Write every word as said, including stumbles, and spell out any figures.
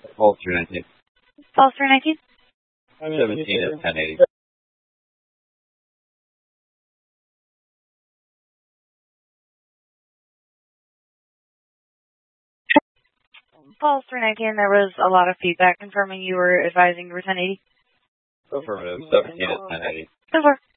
Pulse three nineteen. Pulse three nineteen. seventeen at ten eighty. Pulse three nineteen, there was a lot of feedback confirming you were advising you were ten eighty. Affirmative, seventeen at ten eighty. So far.